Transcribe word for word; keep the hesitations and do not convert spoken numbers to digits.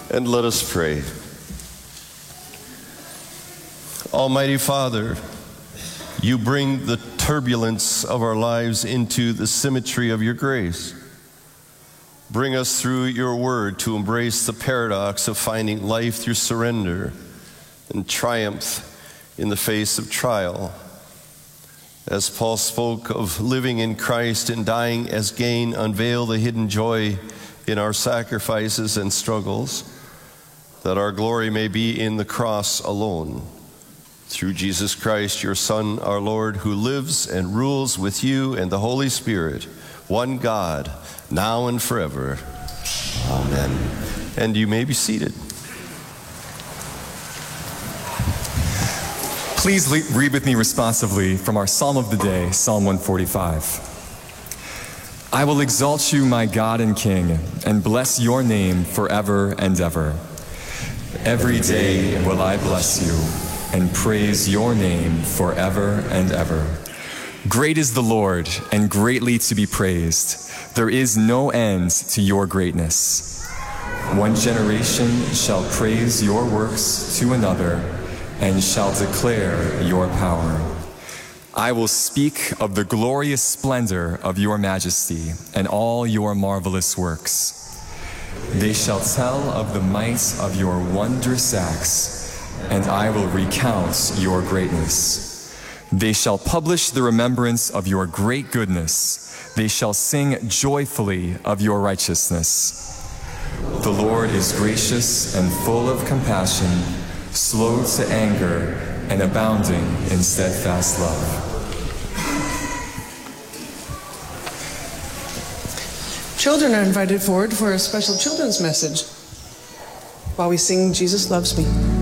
And let us pray. Almighty Father, you bring the turbulence of our lives into the symmetry of your grace. Bring us through your word to embrace the paradox of finding life through surrender and triumph in the face of trial. As Paul spoke of living in Christ and dying as gain, unveil the hidden joy in our sacrifices and struggles, that our glory may be in the cross alone. Through Jesus Christ, your Son, our Lord, who lives and rules with you and the Holy Spirit, one God, now and forever. Amen. And you may be seated. Please read with me responsively from our Psalm of the day, Psalm one forty-five. I will exalt you, my God and King, and bless your name forever and ever. Every day will I bless you and praise your name forever and ever. Great is the Lord, and greatly to be praised. There is no end to your greatness. One generation shall praise your works to another, and shall declare your power. I will speak of the glorious splendor of your majesty and all your marvelous works. They shall tell of the might of your wondrous acts, and I will recount your greatness. They shall publish the remembrance of your great goodness. They shall sing joyfully of your righteousness. The Lord is gracious and full of compassion, slow to anger, and abounding in steadfast love. Children are invited forward for a special children's message while we sing Jesus Loves Me.